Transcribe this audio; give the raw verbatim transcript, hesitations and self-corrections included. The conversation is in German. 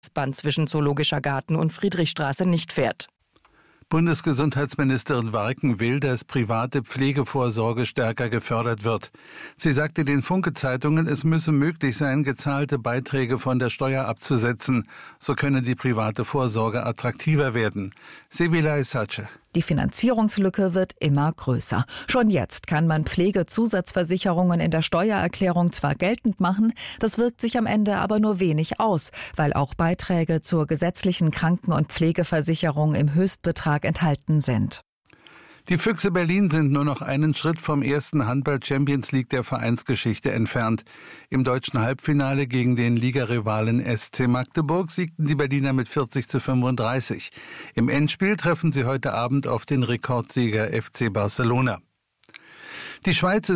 S-Bahn zwischen Zoologischer Garten und Friedrichstraße nicht fährt. Bundesgesundheitsministerin Warken will, dass private Pflegevorsorge stärker gefördert wird. Sie sagte den Funke-Zeitungen, es müsse möglich sein, gezahlte Beiträge von der Steuer abzusetzen. So könne die private Vorsorge attraktiver werden. Sevilay Sace. Die Finanzierungslücke wird immer größer. Schon jetzt kann man Pflegezusatzversicherungen in der Steuererklärung zwar geltend machen, das wirkt sich am Ende aber nur wenig aus, weil auch Beiträge zur gesetzlichen Kranken- und Pflegeversicherung im Höchstbetrag enthalten sind. Die Füchse Berlin sind nur noch einen Schritt vom ersten Handball-Champions League der Vereinsgeschichte entfernt. Im deutschen Halbfinale gegen den Ligarivalen S C Magdeburg siegten die Berliner mit vierzig zu fünfunddreißig. Im Endspiel treffen sie heute Abend auf den Rekordsieger F C Barcelona. Die Schweiz